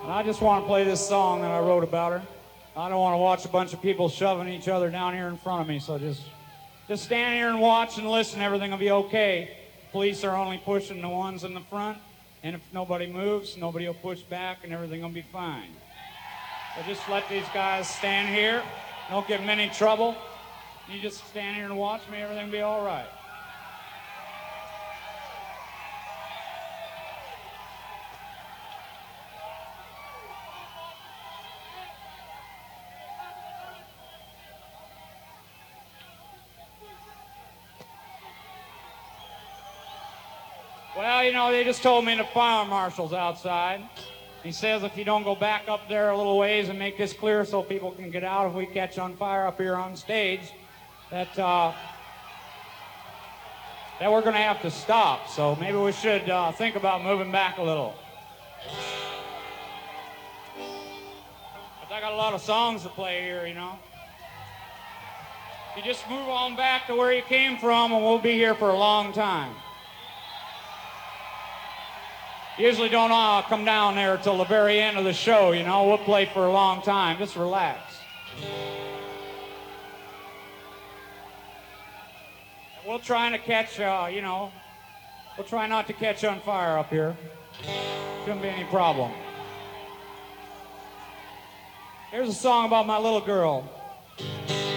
And I just want to play this song that I wrote about her. I don't want to watch a bunch of people shoving each other down here in front of me, so just stand here and watch and listen. Everything will be okay. Police are only pushing the ones in the front, and if nobody moves, nobody will push back, and everything will be fine. So just let these guys stand here. Don't get them in any trouble. You just stand here and watch me. Everything will be all right. Well, you know, they just told me the fire marshal's outside. He says if you don't go back up there a little ways and make this clear so people can get out if we catch on fire up here on stage, that we're going to have to stop. So maybe we should think about moving back a little. But I got a lot of songs to play here, you know. You just move on back to where you came from and we'll be here for a long time. Usually don't come down there till the very end of the show, you know. We'll play for a long time. Just relax. We'll try to catch, you know, we'll try not to catch on fire up here. Shouldn't be any problem. Here's a song about my little girl.